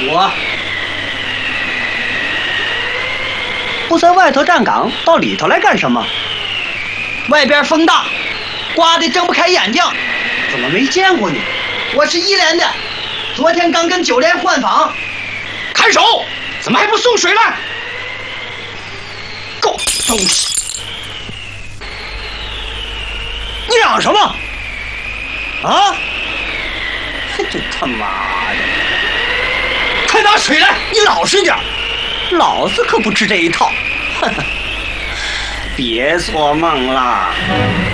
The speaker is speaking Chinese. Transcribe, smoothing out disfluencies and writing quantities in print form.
我不在外头站岗，到里头来干什么？ 外边风大，刮得睁不开眼睛。 怎么没见过你？ 我是1连的，昨天刚跟9连换防。 看守，怎么还不送水来？狗东西！你嚷什么？啊！这他妈的！快拿水来！你老实点，老子可不吃这一套。哼哼，别做梦了。